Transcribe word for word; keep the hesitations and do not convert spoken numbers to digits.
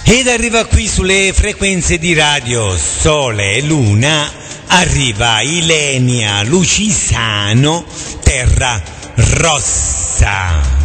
Ed arriva qui sulle frequenze di Radio Sole e Luna, arriva Ilenia Lucisano, Terra Rossa.